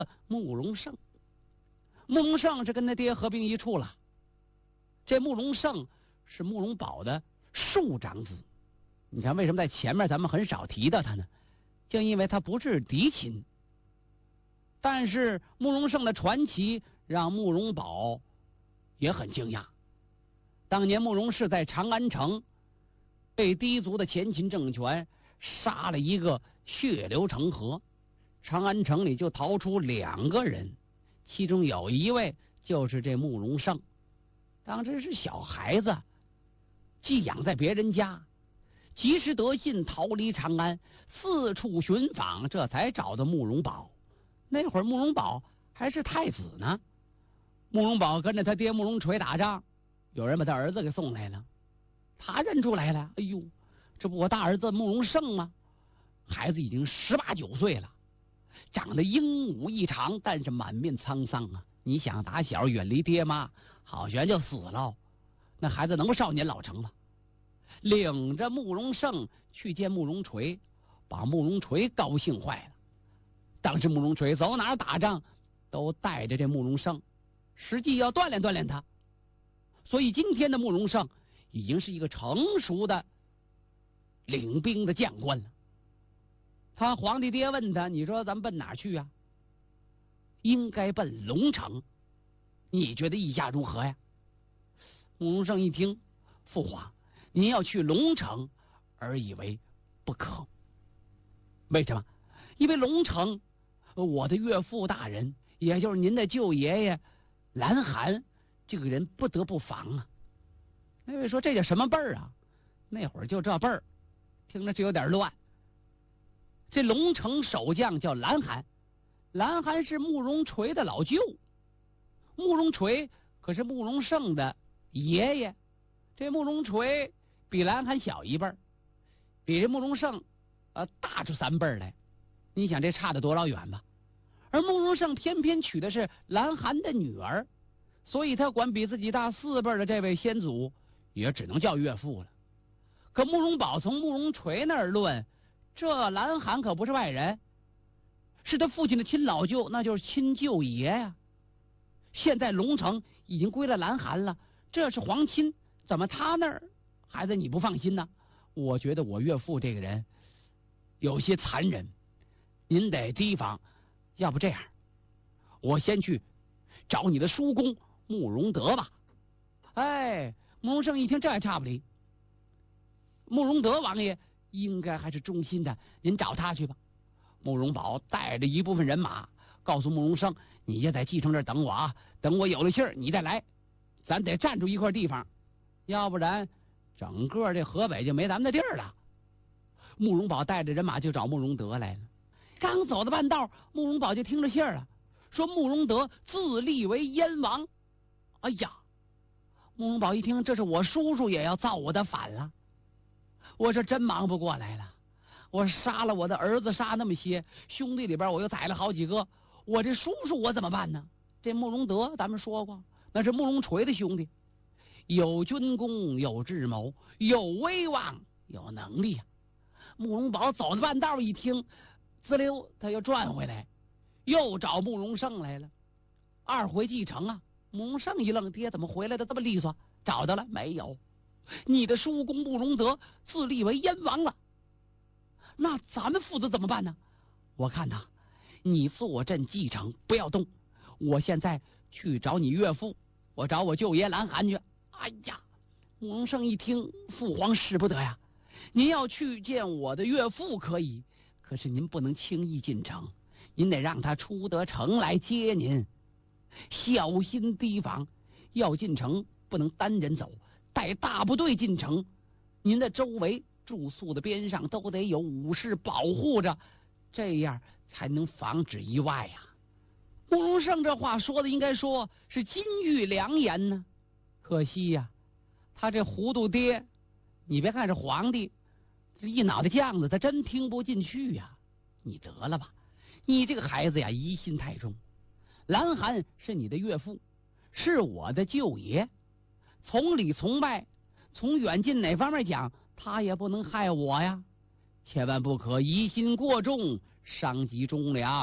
慕容盛。慕容盛是跟他爹合并一处了。这慕容盛是慕容宝的庶长子。你看为什么在前面咱们很少提到他呢？就因为他不是嫡亲。但是慕容盛的传奇让慕容宝也很惊讶。当年慕容氏在长安城被氐族的前秦政权杀了一个血流成河，长安城里就逃出2个人，其中有一位就是这慕容盛。当时是小孩子，寄养在别人家，及时得信逃离长安，四处寻访，这才找到慕容宝。那会儿慕容宝还是太子呢。慕容宝跟着他爹慕容垂打仗，有人把他儿子给送来了，他认出来了，哎呦，这不我大儿子慕容盛吗？孩子已经18、19岁了，长得英武异常，但是满面沧桑啊。你想打小远离爹妈，好悬就死了，那孩子能不少年老成吗？领着慕容盛去见慕容垂，把慕容垂高兴坏了。当时慕容垂走哪儿打仗都带着这慕容盛，实际要锻炼锻炼他。所以今天的慕容盛已经是一个成熟的领兵的将官了。他皇帝爹问他，你说咱们奔哪儿去啊？应该奔龙城，你觉得意下如何呀？慕容盛一听，父皇您要去龙城，而以为不可。为什么？因为龙城我的岳父大人，也就是您的舅爷爷蓝寒这个人不得不防啊。那位说这叫什么辈儿啊？那会儿就这辈儿，听着就有点乱。这龙城守将叫蓝寒，蓝寒是慕容垂的老舅，慕容垂可是慕容盛的爷爷。这慕容垂比蓝寒小一辈儿，比这慕容盛大出3辈儿来。你想这差得多老远吧？而慕容盛偏偏娶的是蓝寒的女儿，所以他管比自己大4辈儿的这位先祖也只能叫岳父了。可慕容宝从慕容垂那儿论，这蓝寒可不是外人，是他父亲的亲老舅，那就是亲舅爷呀。现在龙城已经归了蓝寒了，这是皇亲，怎么他那儿孩子你不放心呢？我觉得我岳父这个人有些残忍，您得提防。要不这样，我先去找你的叔公慕容德吧。哎，慕容盛一听这还差不离，慕容德王爷应该还是忠心的，您找他去吧。慕容宝带着一部分人马，告诉慕容盛，你就在继承这儿等我啊，等我有了信儿你再来，咱得站住一块地方，要不然整个这河北就没咱们的地儿了。慕容宝带着人马就找慕容德来了。刚走到半道，慕容宝就听着信儿了，说慕容德自立为燕王。哎呀，慕容宝一听，这是我叔叔也要造我的反了，我这真忙不过来了。我杀了我的儿子，杀那么些兄弟里边，我又宰了好几个，我这叔叔我怎么办呢？这慕容德咱们说过，那是慕容垂的兄弟，有军功，有智谋，有威望，有能力啊。慕容宝走到半道一听，滋溜他又转回来，又找慕容盛来了。2回继承啊。慕容盛一愣，爹怎么回来的这么利索？找到了没有？你的叔公慕容德自立为燕王了，那咱们父子怎么办呢？我看呐，你坐镇继承，不要动。我现在去找你岳父，我找我舅爷蓝寒去。哎呀，慕容盛一听，父皇使不得呀！您要去见我的岳父可以，可是您不能轻易进城，您得让他出得城来接您，小心提防。要进城不能单人走，带大部队进城，您的周围住宿的边上都得有武士保护着，这样才能防止意外呀。慕容盛这话说的应该说是金玉良言呢，可惜呀，他这糊涂爹，你别看是皇帝，这一脑袋犟子，他真听不进去呀。你得了吧，你这个孩子呀，疑心太重。蓝寒是你的岳父，是我的舅爷，从里从外，从远近哪方面讲，他也不能害我呀。千万不可疑心过重，伤及忠良，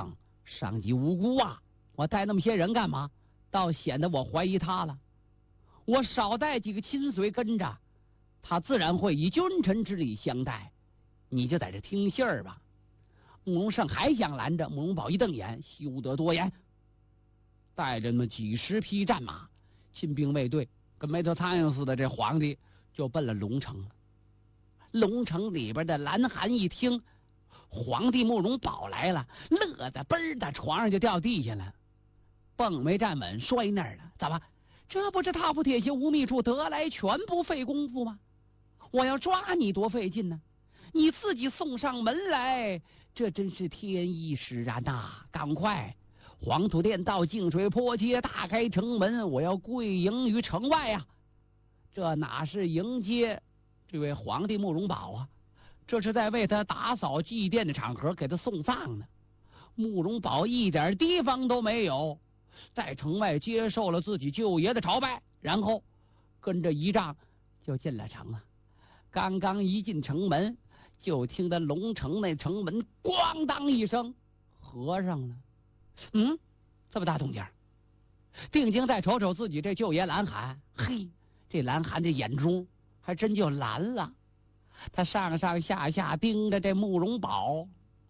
上级无辜啊！我带那么些人干嘛？倒显得我怀疑他了。我少带几个亲随跟着，他自然会以君臣之礼相待。你就在这听信儿吧。慕容胜还想拦着，慕容宝一瞪眼，休得多言。带着那么几十匹战马，亲兵卫队，跟没头苍蝇似的，这皇帝就奔了龙城了。龙城里边的蓝韩一听皇帝慕容宝来了，乐得嘣的床上就掉地下了，蹦没站稳，摔那儿了。怎么？这不是踏步铁鞋无觅处，得来全不费功夫吗？我要抓你多费劲呢，你自己送上门来，这真是天意使然呐！赶快，黄土店到净水坡街，大开城门，我要跪迎于城外啊！这哪是迎接这位皇帝慕容宝啊？这是在为他打扫祭奠的场合，给他送葬呢。慕容宝一点提防都没有，在城外接受了自己舅爷的朝拜，然后跟着仪仗就进了城了。刚刚一进城门，就听得龙城那城门咣当一声合上了。这么大动静，定睛再瞅瞅自己这舅爷蓝韩，嘿，这蓝韩这眼珠还真就蓝了。他上上下下盯着这慕容宝，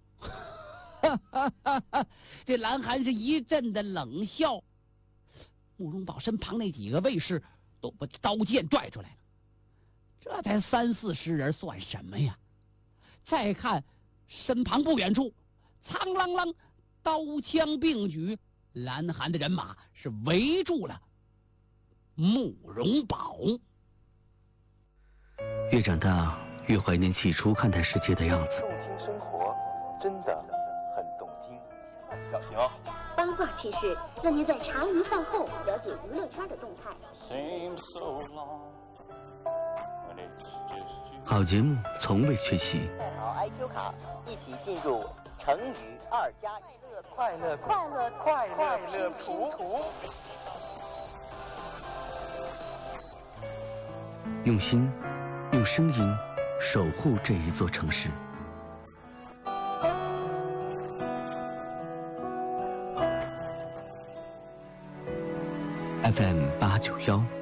这蓝韩是一阵的冷笑。慕容宝身旁那几个卫士都把刀剑拽出来了，这才30-40人算什么呀？再看身旁不远处，苍啷啷刀枪并举，蓝韩的人马是围住了慕容宝。 越长大越怀念起初看待世界的样子。 动听生活真的很动听。小心哦！ 八卦趣事，让您在茶余饭后了解娱乐圈的动态。 好节目从未缺席。 带好 IQ 卡，一起进入成语2+1 快乐图。 用心，用声音守护这一座城市。FM 891